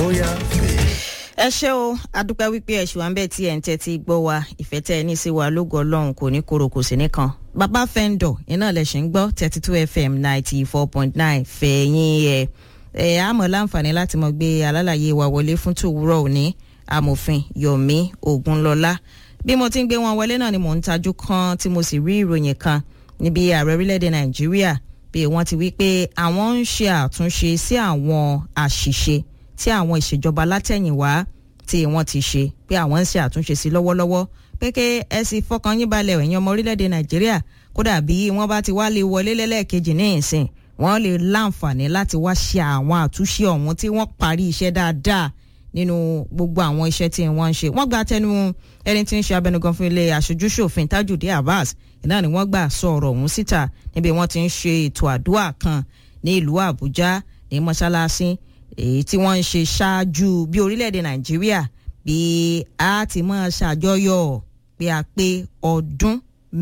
bóyá ẹ ṣé o adúpẹ́ wípé ẹ̀ṣù à ń bẹ̀ tí ẹ̀ ń tẹ́tí gbọ́ wa ìfẹ́ tẹ́ ẹ ní sí wa lógo ọlọ́run kò ní koro kò sí nìkan bàbá fẹ́ńdọ̀ iná lẹ̀ṣẹ̀ ń gbọ́ 32 FM 94.9 fẹ̀yìn ẹ̀ àmọ́ láǹfààní láti mọ̀ gbé alálàyé wa wọlé fún tòwúrọ̀ òní amòfin Yomi Ogunlọlá bí mo ti ń gbé wọn wọlé náà ni mò ń tajú kan tí mo sì rí ìròyìn kan níbi ààrẹ orílẹ̀-èdè Nàìjíríà bí wọ́n ti wí pé àwọn ń ṣe àtúnṣe sí àwọn àṣìṣe tí àwọn ìṣèjọba látẹ̀yìnwá tí wọ́n ti ṣe pé àwọn ń ṣe àtúnṣe sí lọ́wọ́lọ́wọ́ pé kí ẹ sì fọkàn yín balẹ̀ ẹ̀yin ọmọ orílẹ̀-èdè Nàìjíríà kódà bí wọ́n bá ti wá lè wọlé lẹ́lẹ́kejì ní ìsìn wọ́n lè láǹfààní láti wá ṣe àwọn àtúnṣe ọ̀hún tí wọ́n parí iṣẹ́ dáadáa nínú gbogbo àwọn iṣẹ́ tí wọ́n ń ṣe. Wọ́n gba tẹnu ẹni tí ń ṣe abẹnugan fún ilé aṣojú-ṣòfin Tajudeen Abbas náà ni wọ́n gbà sọ ọ̀rọ̀ ọ̀hún síta níbi wọ́n ti ń ṣe ètò àdúrà kan ní ìlú Àbújá ní mọ́ṣáláṣí èyí tí wọ́n ń ṣe ṣáájú bí orílẹ̀-èdè Nàìjíríà bí a ti máa ṣàjọyọ̀ pé a pé ọdún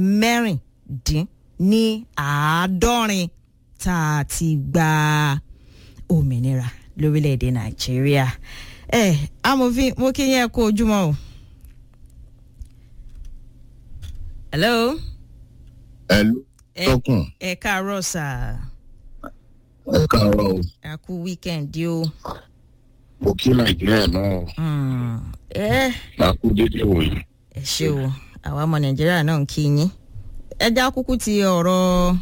96 tá a ti gba òmìnira lórílẹ̀-èdè Nàìjíríà. Amòfin mo kí yẹn kó ojúmọ́ o. Hello. ẹlú tọkùn. Ẹ káàárọ̀ sà. ẹ káàárọ̀ o. A kú wíkẹ̀ndì o. mo kí Nàìjíríà náà. a kú dédé wòye. Ẹ ṣé o àwa ọmọ Nàìjíríà náà ń kí yín. Ẹ já kúkú ti ọ̀rọ̀